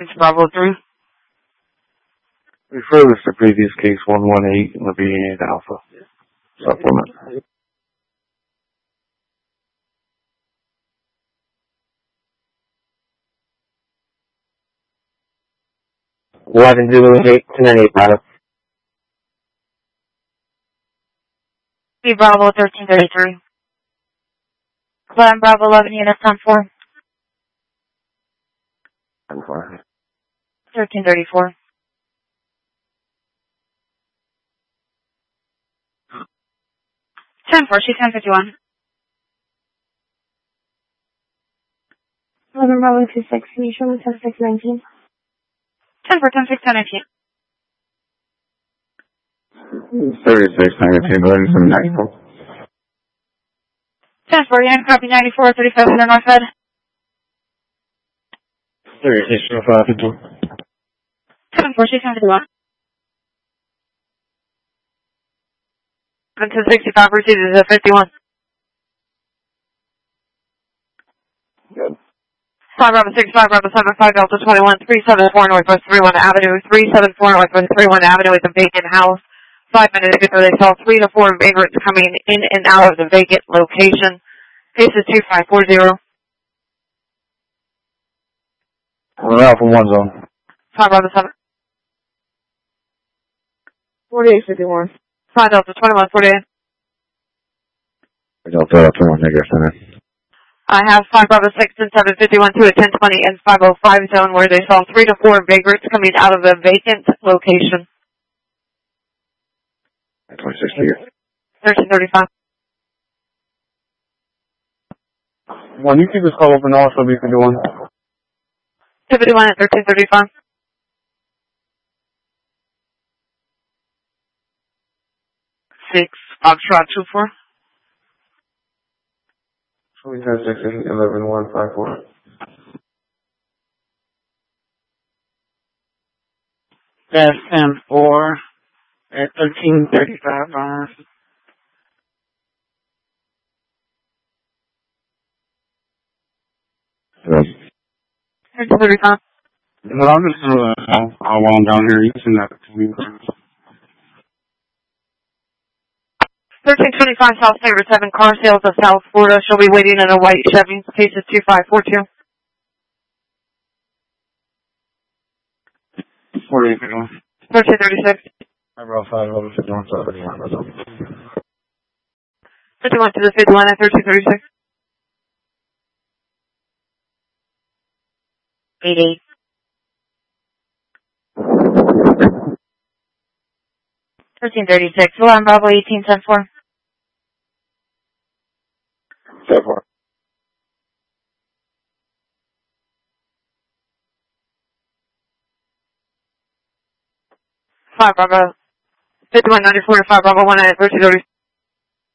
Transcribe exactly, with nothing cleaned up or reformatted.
six Bravo three. Refer this to previous case one one eight in the B eight Alpha. Supplement. eleven Zulu eight, two nine eight Bravo. B Bravo thirteen thirty-three. eleven Bravo eleven units on four. ten four. thirteen thirty-four. ten four, she's ten fifty-one. eleven Bravo two six, can you show me ten six nineteen? ten four, ten six, ten nineteen. thirty-six nineteen, eleven some ninety-four. ten four, yeah, copy ninety-four, thirty-five hundred North Ed. thirty-six five fifty-two. ten four, she's ten fifty-one. ten sixty-five, proceeded to fifty-one. Good. five Bravo six, five Bravo seven, five Delta twenty-one, three seven four Northwest three one Avenue, three seven four Northwest three one Avenue with a vacant house. Five minutes ago, they saw three to four vagrants coming in and out of the vacant location. Case is two five four zero. We're out from one zone. five Bravo seven. forty-eight fifty-one. five Delta twenty-one, forty-eight. Delta twenty-one negative center. I have five Bravo six and seven fifty-one to a ten twenty and five oh five zone where they saw three to four vagrants coming out of the vacant location. twenty-six here. thirteen thirty-five. When you keep this call open also, we can do one. two fifty-one at thirteen thirty-five. six Foxtrot two four. We have six eleven one five four. That's ten four at thirteen thirty-five hours. thirteen thirty-five. No, I'm just uh, while I'm down here using that to me. thirteen twenty-five South Favorite seven car sales of South Florida. She'll be waiting in a white Chevy. Case is two five four two. forty-eight fifty-one. thirteen thirty-six. I brought five over fifty-one, so fifty-one to the fifty-one at thirteen thirty-six. eighty-eight. thirteen thirty-six. eleven Bravo eighteen ten four. ten four. five Bravo. fifty-one ninety-four to five Bravo one at thirteen thirty.